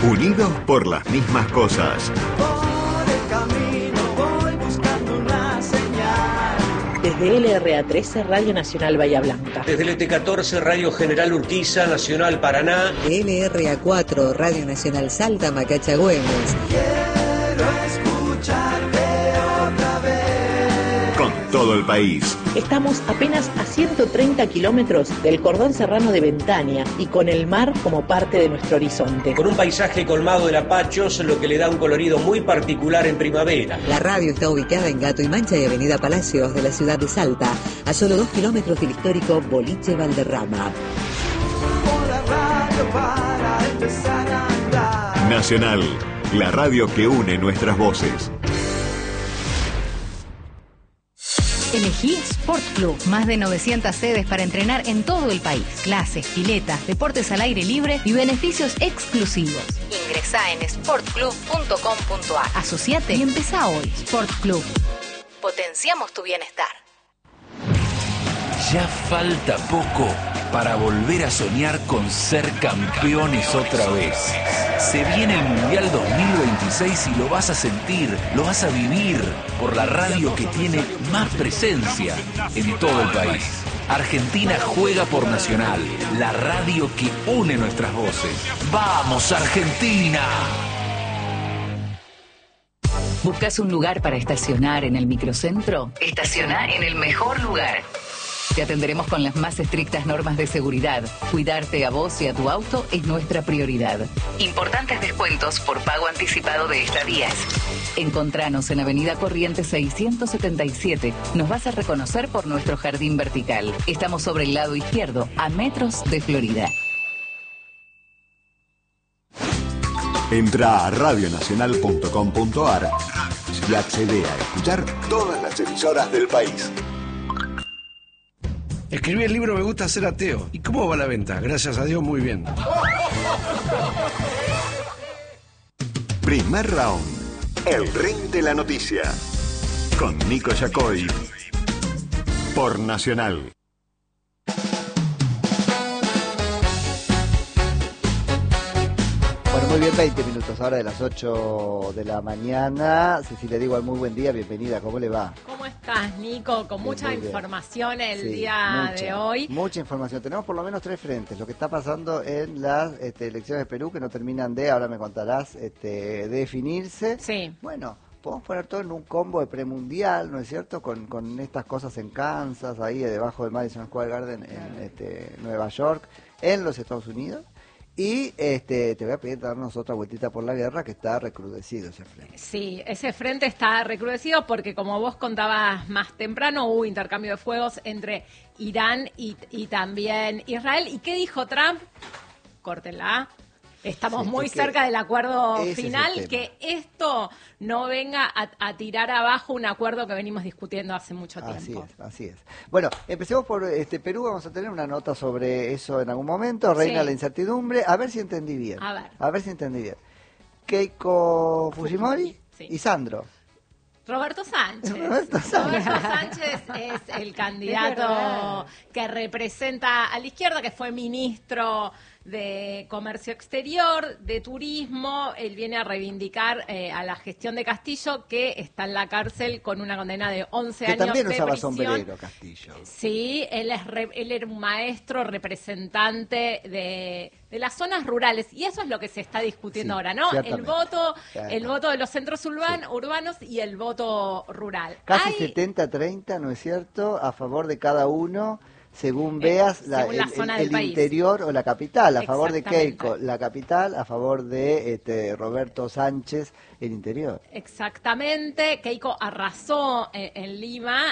Unidos por las mismas cosas. Por el camino voy buscando una señal. Desde LRA13, Radio Nacional Bahía Blanca. Desde el ET14, Radio General Urquiza, Nacional Paraná. LRA4, Radio Nacional Salta, Macachagüemes. Quiero escucharte otra vez. Con todo el país. Estamos apenas a 130 kilómetros del cordón serrano de Ventania y con el mar como parte de nuestro horizonte. Con un paisaje colmado de lapachos, lo que le da un colorido muy particular en primavera. La radio está ubicada en Gato y Mancha y Avenida Palacios de la ciudad de Salta, a solo 2 kilómetros del histórico Boliche Valderrama. Por la radio para empezar a andar. Nacional, la radio que une nuestras voces. Elegí Sport Club, más de 900 sedes para entrenar en todo el país. Clases, piletas, deportes al aire libre y beneficios exclusivos. Ingresá en sportclub.com.ar. Asociate y empezá hoy. Sport Club. Potenciamos tu bienestar. Ya falta poco para volver a soñar con ser campeones otra vez. Se viene el Mundial 2026 y lo vas a sentir, lo vas a vivir por la radio que tiene más presencia en todo el país. Argentina juega por Nacional, la radio que une nuestras voces. ¡Vamos, Argentina! ¿Buscas un lugar para estacionar en el microcentro? Estaciona en el mejor lugar. Te atenderemos con las más estrictas normas de seguridad. Cuidarte a vos y a tu auto es nuestra prioridad. Importantes descuentos por pago anticipado de estadías. Encontranos en Avenida Corrientes 677. Nos vas a reconocer por nuestro jardín vertical. Estamos sobre el lado izquierdo, a metros de Florida. Entra a radionacional.com.ar y accede a escuchar todas las emisoras del país. Escribí el libro Me gusta ser ateo. ¿Y cómo va la venta? Gracias a Dios, muy bien. Primer round. El ring de la noticia. Con Nico Yacoy. Por Nacional. Bueno, muy bien, 20 minutos ahora de las 8 de la mañana. Cecilia Diego, muy buen día, bienvenida, ¿cómo le va? ¿Cómo estás, Nico? Con mucha información el Sí, día de hoy. Mucha información, tenemos por lo menos 3 frentes. Lo que está pasando en las elecciones de Perú, que no terminan ahora me contarás, de definirse. Sí. Bueno, podemos poner todo en un combo de premundial, ¿no es cierto? Con estas cosas en Kansas, ahí debajo del Madison Square Garden en Nueva York, en los Estados Unidos. Y te voy a pedir darnos otra vueltita por la guerra, que está recrudecido ese frente. Sí, ese frente está recrudecido porque, como vos contabas más temprano, hubo intercambio de fuegos entre Irán y también Israel. ¿Y qué dijo Trump? Córtenla. Estamos muy cerca del acuerdo final, que esto no venga a tirar abajo un acuerdo que venimos discutiendo hace mucho tiempo. Así es. Bueno, empecemos por Perú, vamos a tener una nota sobre eso en algún momento, reina la incertidumbre, a ver si entendí bien. A ver si entendí bien. Keiko Fujimori y Sandro. Roberto Sánchez. Roberto Sánchez es el candidato que representa a la izquierda, que fue ministro de Comercio Exterior, de Turismo. Él viene a reivindicar a la gestión de Castillo, que está en la cárcel con una condena de 11 años de prisión. Que también usaba sombrero, Castillo. Sí, él era un maestro representante de las zonas rurales, y eso es lo que se está discutiendo ahora, ¿no? El voto de los centros urbanos y el voto rural. Casi 70-30, ¿no es cierto?, a favor de cada uno, según veas el interior o la capital, a favor de Keiko, la capital, a favor de Roberto Sánchez, el interior. Exactamente, Keiko arrasó en Lima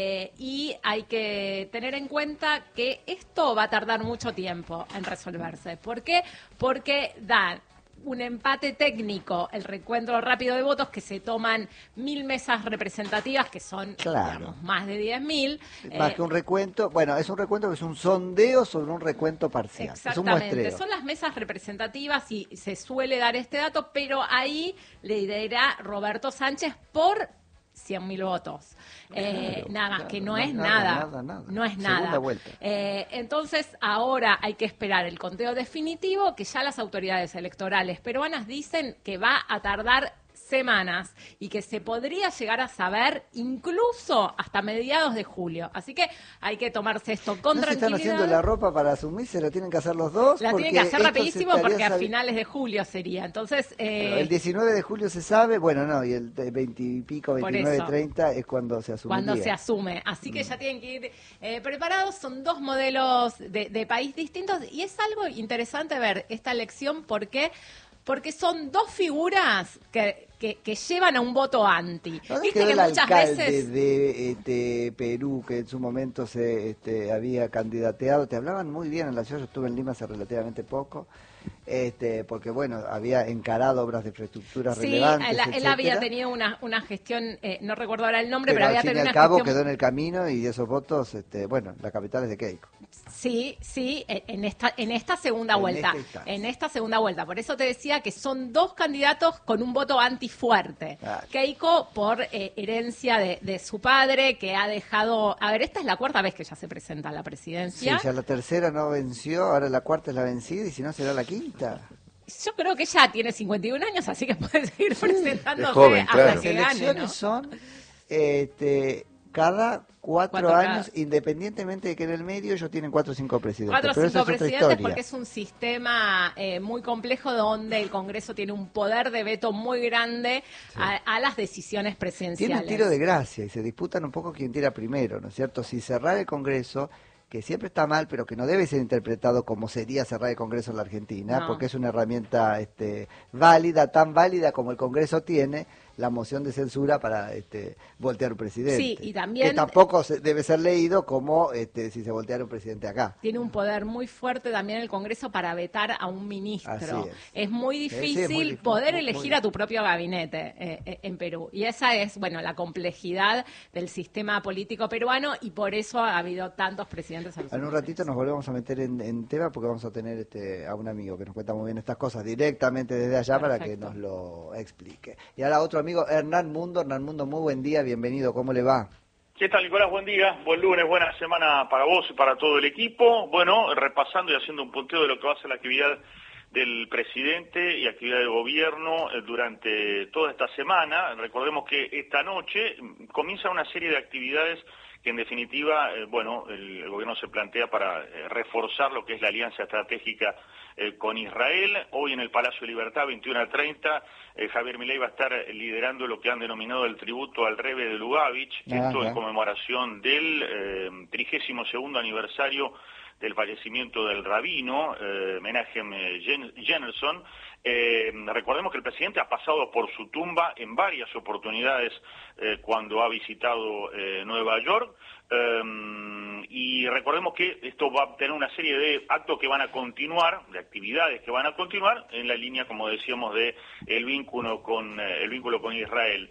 y hay que tener en cuenta que esto va a tardar mucho tiempo en resolverse. ¿Por qué? Porque dan un empate técnico, el recuento rápido de votos, que se toman 1.000 mesas representativas, que son digamos, más de 10.000. Más que un recuento, bueno, es un recuento que es un sondeo sobre un recuento parcial. Exactamente, es un muestreo. Son las mesas representativas y se suele dar este dato, pero ahí le dirá Roberto Sánchez por 100.000 votos. Nada más, que no es nada. nada. No es Segunda nada. vuelta. Entonces, ahora hay que esperar el conteo definitivo, que ya las autoridades electorales peruanas dicen que va a tardar semanas y que se podría llegar a saber incluso hasta mediados de julio. Así que hay que tomarse esto con ¿No se tranquilidad. están haciendo la ropa para asumirse? ¿Lo tienen que hacer los dos? La Porque tienen que hacer esto se rapidísimo estaría porque a sabi- finales de julio sería. Entonces, Pero el 19 de julio se sabe, bueno, no, y el 20 y pico, Por 29, eso. 30 es cuando se asume. cuando se asume. Así que ya tienen que ir preparados. Son dos modelos de país distintos y es algo interesante ver esta elección porque son dos figuras que llevan a un voto anti. ¿Dónde Viste quedó que el muchas alcalde veces... de Perú, que en su momento se había candidateado? Te hablaban muy bien en la ciudad, yo estuve en Lima hace relativamente poco, porque bueno, había encarado obras de infraestructura Sí, relevantes, él etcétera. había tenido una gestión, no recuerdo ahora el nombre, Pero pero al había fin y tenido al una cabo gestión... quedó en el camino y esos votos, bueno, la capital es de Keiko. Sí, en esta segunda vuelta. En esta segunda vuelta. Por eso te decía que son dos candidatos con un voto antifuerte. Claro. Keiko, por herencia de su padre, que ha dejado... A ver, esta es la cuarta vez que ella se presenta a la Sí, presidencia. ya la tercera no venció, ahora la cuarta es la vencida y si no será la quinta. Yo creo que ella tiene 51 años, así que puede seguir presentándose joven, hasta claro. que Las gane, elecciones ¿no? son cada 4 Cuatro años, cada- independientemente de que en el medio ellos tienen 4 o 5 presidentes. 4 o pero 5 esa es otra presidentes historia. porque es un sistema muy complejo donde el Congreso tiene un poder de veto muy grande a las decisiones Tiene presidenciales. un tiro de gracia y se disputan un poco quién tira primero, ¿no es cierto? Si cerrar el Congreso, que siempre está mal, pero que no debe ser interpretado como sería cerrar el Congreso en la Argentina, No. porque es una herramienta válida, tan válida como el Congreso tiene la moción de censura para voltear un presidente. Sí, y también- que tampoco debe ser leído como si se volteara un presidente acá. Tiene un poder muy fuerte también el Congreso para vetar a un ministro. Así es. Muy Sí, difícil es muy difícil, poder muy elegir difícil. a tu propio gabinete en Perú. Y esa es, bueno, la complejidad del sistema político peruano y por eso ha habido tantos presidentes. a los En un últimos ratito años. nos volvemos a meter en tema porque vamos a tener a un amigo que nos cuenta muy bien estas cosas directamente desde allá para que Perfecto. nos lo explique. Y ahora otro amigo, Hernán Mundo, muy buen día, bienvenido, ¿cómo le va? ¿Qué tal, Nicolás? Buen día, buen lunes, buena semana para vos y para todo el equipo. Bueno, repasando y haciendo un punteo de lo que va a ser la actividad del presidente y actividad de gobierno durante toda esta semana. Recordemos que esta noche comienza una serie de actividades que en definitiva, bueno, el gobierno se plantea para reforzar lo que es la alianza estratégica con Israel. Hoy en el Palacio Libertad, 21:30, Javier Milei va a estar liderando lo que han denominado el tributo al Rebbe de Lubavitch, esto en conmemoración del 32º aniversario del fallecimiento del rabino, Menachem Jennerson. Recordemos que el presidente ha pasado por su tumba en varias oportunidades cuando ha visitado Nueva York, y recordemos que esto va a tener una serie de actos que van a continuar, de actividades que van a continuar en la línea, como decíamos, de el vínculo con Israel,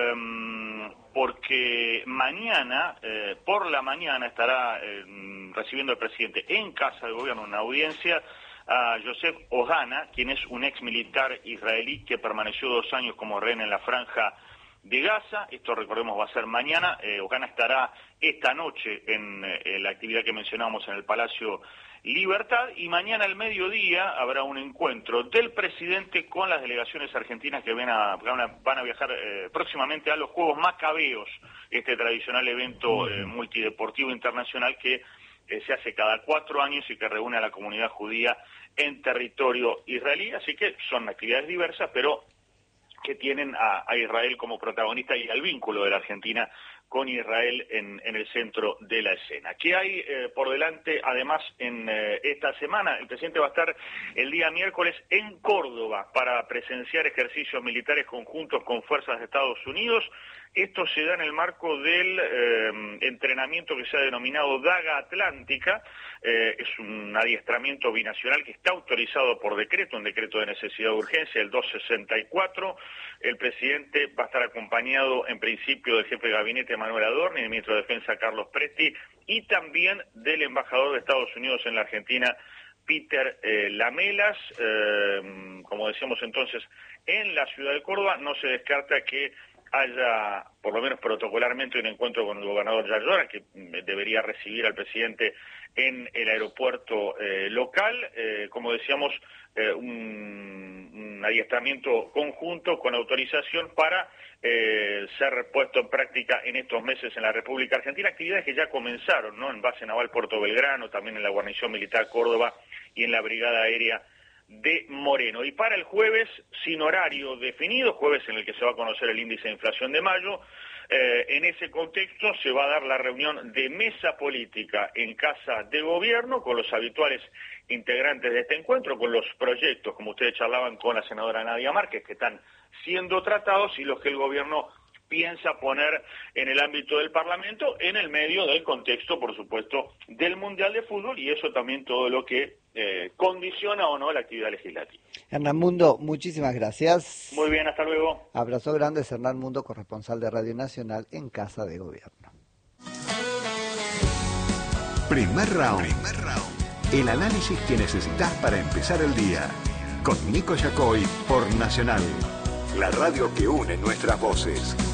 porque mañana, por la mañana, estará recibiendo el presidente en Casa de Gobierno una audiencia a Joseph Ohana, quien es un ex militar israelí que permaneció 2 años como rehén en la franja de Gaza. Esto, recordemos, va a ser mañana. Ohana estará esta noche en la actividad que mencionábamos en el Palacio Libertad, y mañana al mediodía habrá un encuentro del presidente con las delegaciones argentinas que van a viajar próximamente a los Juegos Macabeos, este tradicional evento multideportivo internacional que se hace cada 4 años y que reúne a la comunidad judía en territorio israelí. Así que son actividades diversas, pero que tienen a Israel como protagonista y al vínculo de la Argentina con Israel en el centro de la escena. ¿Qué hay por delante, además, en esta semana? El presidente va a estar el día miércoles en Córdoba para presenciar ejercicios militares conjuntos con fuerzas de Estados Unidos. Esto se da en el marco del entrenamiento que se ha denominado Daga Atlántica. Es un adiestramiento binacional que está autorizado por decreto, un decreto de necesidad de urgencia, el 264. El presidente va a estar acompañado, en principio, del jefe de gabinete Manuel Adorni, del ministro de Defensa Carlos Presti, y también del embajador de Estados Unidos en la Argentina, Peter Lamelas. Como decíamos entonces, en la ciudad de Córdoba no se descarta que haya, por lo menos protocolarmente, un encuentro con el gobernador Yayora, que debería recibir al presidente en el aeropuerto local. Como decíamos, un adiestramiento conjunto con autorización para ser puesto en práctica en estos meses en la República Argentina, actividades que ya comenzaron, ¿no? En Base Naval Puerto Belgrano, también en la Guarnición Militar Córdoba y en la Brigada Aérea de Moreno. Y para el jueves, sin horario definido, jueves en el que se va a conocer el índice de inflación de mayo, en ese contexto se va a dar la reunión de mesa política en Casa de Gobierno con los habituales integrantes de este encuentro, con los proyectos, como ustedes charlaban con la senadora Nadia Márquez, que están siendo tratados y los que el gobierno piensa poner en el ámbito del Parlamento, en el medio del contexto, por supuesto, del Mundial de Fútbol, y eso también todo lo que condiciona o no la actividad legislativa. Hernán Mundo, muchísimas gracias. Muy bien, hasta luego. Abrazo grande, es Hernán Mundo, corresponsal de Radio Nacional en Casa de Gobierno. Primer round. El análisis que necesitas para empezar el día. Con Nico Yacoy por Nacional. La radio que une nuestras voces.